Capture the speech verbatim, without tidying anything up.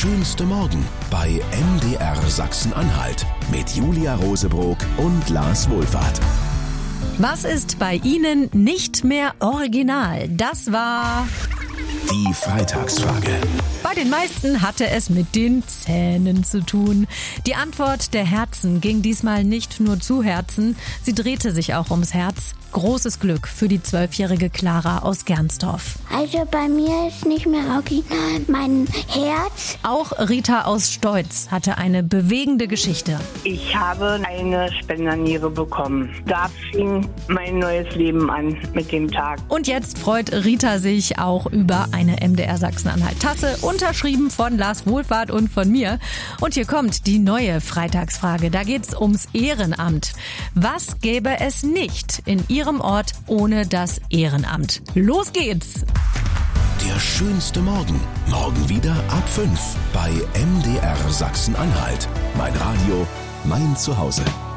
schönste Morgen bei M D R Sachsen-Anhalt mit Julia Rosebrock und Lars Wohlfahrt. Was ist bei Ihnen nicht mehr original? Das war die Freitagsfrage. Bei den meisten hatte es mit den Zähnen zu tun. Die Antwort der Herzen ging diesmal nicht nur zu Herzen, sie drehte sich auch ums Herz. Großes Glück für die zwölfjährige Clara aus Gernsdorf. Also bei mir ist nicht mehr original mein Herz. Auch Rita aus Steutz hatte eine bewegende Geschichte. Ich habe eine Spenderniere bekommen. Da fing mein neues Leben an mit dem Tag. Und jetzt freut Rita sich auch über eine M D R Sachsen-Anhalt-Tasse, unterschrieben von Lars Wohlfahrt und von mir. Und hier kommt die neue Freitagsfrage. Da geht's ums Ehrenamt. Was gäbe es nicht in Ihrem Ort ohne das Ehrenamt? Los geht's! Der schönste Morgen. Morgen wieder ab fünf bei M D R Sachsen-Anhalt. Mein Radio, mein Zuhause.